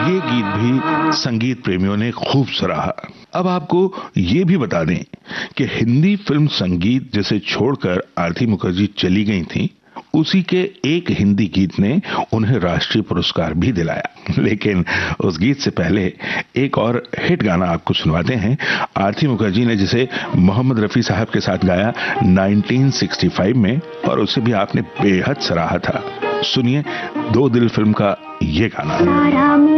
ये गीत भी संगीत प्रेमियों ने खूब सराहा। अब आपको ये भी बता दें कि हिंदी फिल्म संगीत जिसे छोड़कर आरती मुखर्जी चली गई थी, उसी के एक हिंदी गीत ने उन्हें राष्ट्रीय पुरस्कार भी दिलाया। लेकिन उस गीत से पहले एक और हिट गाना आपको सुनवाते हैं, आरती मुखर्जी ने जिसे मोहम्मद रफी साहब के साथ गाया 1965 में, और उसे भी आपने बेहद सराहा था। सुनिए दो दिल फिल्म का ये गाना।